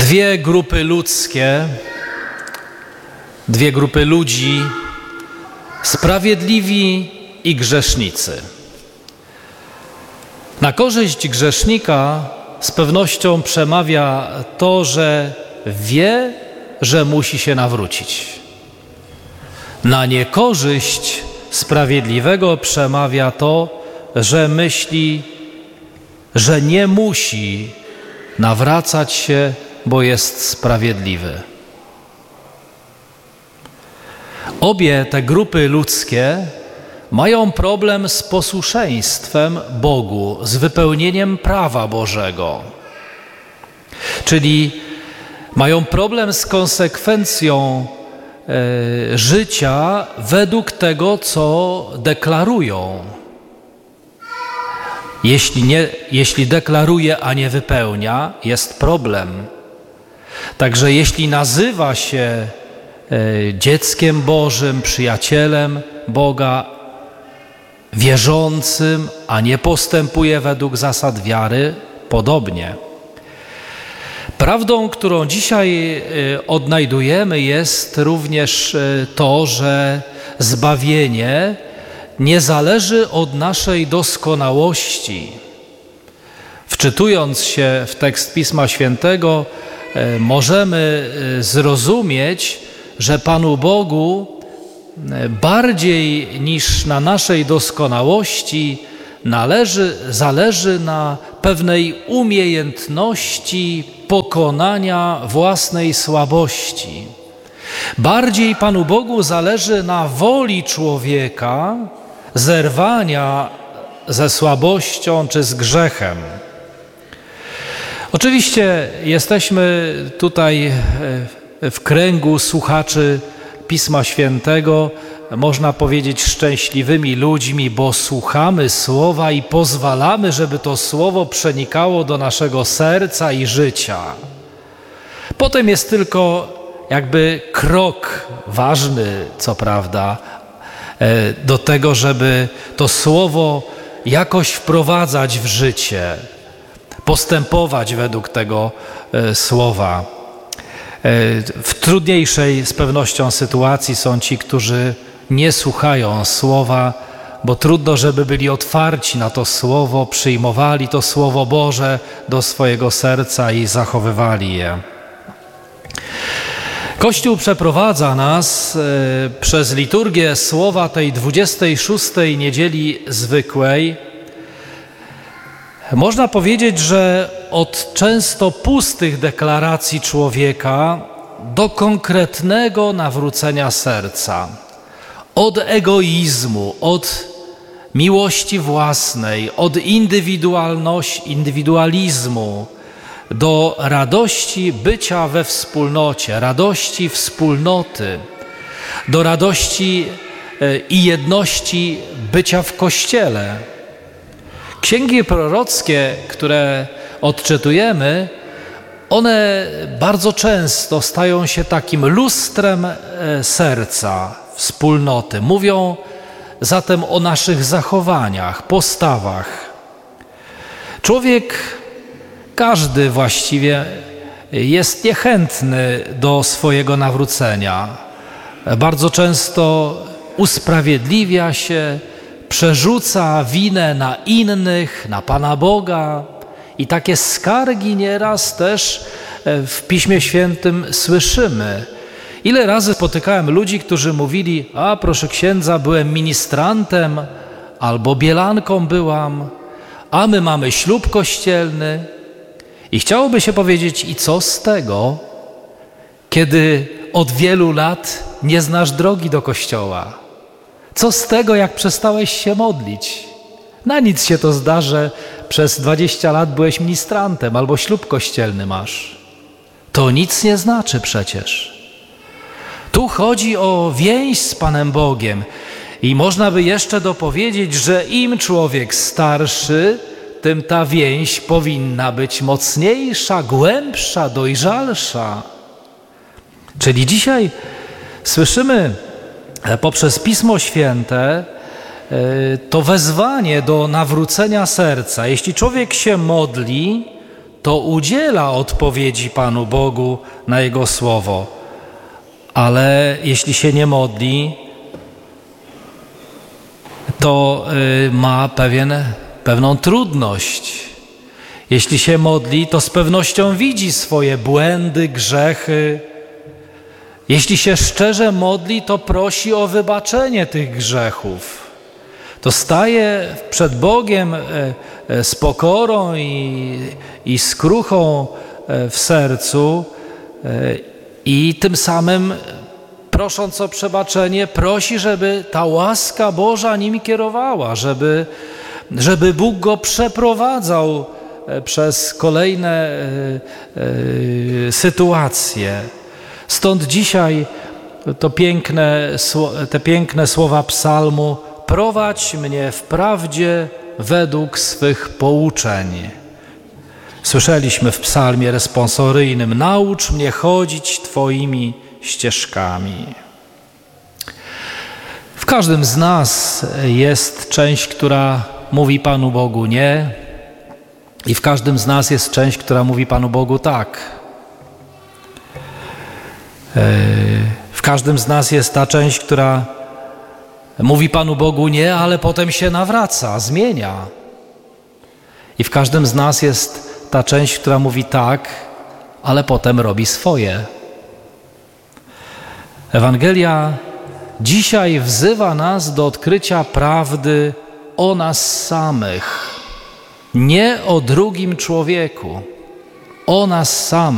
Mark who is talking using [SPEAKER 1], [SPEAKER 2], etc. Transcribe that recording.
[SPEAKER 1] Dwie grupy ludzkie, dwie grupy ludzi, sprawiedliwi i grzesznicy. Na korzyść grzesznika z pewnością przemawia to, że wie, że musi się nawrócić. Na niekorzyść sprawiedliwego przemawia to, że myśli, że nie musi nawracać się, bo jest sprawiedliwy. Obie te grupy ludzkie mają problem z posłuszeństwem Bogu, z wypełnieniem prawa Bożego. Czyli mają problem z konsekwencją życia według tego, co deklarują. Jeśli deklaruje, a nie wypełnia, jest problem. Także jeśli nazywa się dzieckiem Bożym, przyjacielem Boga, wierzącym, a nie postępuje według zasad wiary, podobnie. Prawdą, którą dzisiaj odnajdujemy, jest również to, że zbawienie nie zależy od naszej doskonałości. Wczytując się w tekst Pisma Świętego, możemy zrozumieć, że Panu Bogu bardziej niż na naszej doskonałości zależy na pewnej umiejętności pokonania własnej słabości. Bardziej Panu Bogu zależy na woli człowieka zerwania ze słabością czy z grzechem. Oczywiście jesteśmy tutaj w kręgu słuchaczy Pisma Świętego, można powiedzieć, szczęśliwymi ludźmi, bo słuchamy Słowa i pozwalamy, żeby to Słowo przenikało do naszego serca i życia. Potem jest tylko jakby krok ważny, co prawda, do tego, żeby to Słowo jakoś wprowadzać w życie, postępować według tego Słowa. W trudniejszej z pewnością sytuacji są ci, którzy nie słuchają Słowa, bo trudno, żeby byli otwarci na to Słowo, przyjmowali to Słowo Boże do swojego serca i zachowywali je. Kościół przeprowadza nas przez liturgię Słowa tej 26. niedzieli zwykłej. Można powiedzieć, że od często pustych deklaracji człowieka do konkretnego nawrócenia serca. Od egoizmu, od miłości własnej, od indywidualizmu do radości bycia we wspólnocie, radości wspólnoty, do radości i jedności bycia w Kościele. Księgi prorockie, które odczytujemy, one bardzo często stają się takim lustrem serca, wspólnoty. Mówią zatem o naszych zachowaniach, postawach. Człowiek, każdy właściwie, jest niechętny do swojego nawrócenia. Bardzo często usprawiedliwia się, przerzuca winę na innych, na Pana Boga i takie skargi nieraz też w Piśmie Świętym słyszymy. Ile razy spotykałem ludzi, którzy mówili: a proszę księdza, byłem ministrantem albo bielanką byłam, a my mamy ślub kościelny. I chciałoby się powiedzieć: i co z tego, kiedy od wielu lat nie znasz drogi do kościoła? Co z tego, jak przestałeś się modlić? Na nic się to zda, że przez 20 lat byłeś ministrantem albo ślub kościelny masz. To nic nie znaczy przecież. Tu chodzi o więź z Panem Bogiem i można by jeszcze dopowiedzieć, że im człowiek starszy, tym ta więź powinna być mocniejsza, głębsza, dojrzalsza. Czyli dzisiaj słyszymy poprzez Pismo Święte to wezwanie do nawrócenia serca. Jeśli człowiek się modli, to udziela odpowiedzi Panu Bogu na Jego słowo. Ale jeśli się nie modli, to ma pewną trudność. Jeśli się modli, to z pewnością widzi swoje błędy, grzechy. Jeśli się szczerze modli, to prosi o wybaczenie tych grzechów. To staje przed Bogiem z pokorą i skruchą w sercu i tym samym, prosząc o przebaczenie, prosi, żeby ta łaska Boża nim kierowała, żeby Bóg go przeprowadzał przez kolejne sytuacje. Stąd dzisiaj te piękne słowa psalmu: prowadź mnie w prawdzie według swych pouczeń. Słyszeliśmy w psalmie responsoryjnym: naucz mnie chodzić Twoimi ścieżkami. W każdym z nas jest część, która mówi Panu Bogu nie, i w każdym z nas jest część, która mówi Panu Bogu tak. W każdym z nas jest ta część, która mówi Panu Bogu nie, ale potem się nawraca, zmienia. I w każdym z nas jest ta część, która mówi tak, ale potem robi swoje. Ewangelia dzisiaj wzywa nas do odkrycia prawdy o nas samych, nie o drugim człowieku, o nas samych.